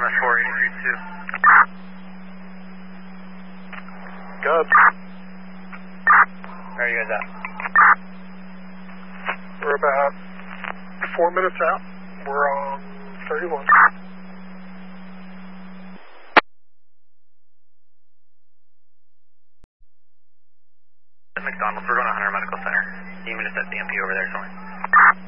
MS 483-2. Good. Where are you guys at? We're about 4 minutes out. We're on 31. At McDonald's, we're going to Hunter Medical Center. You mean to set the MP over there somewhere?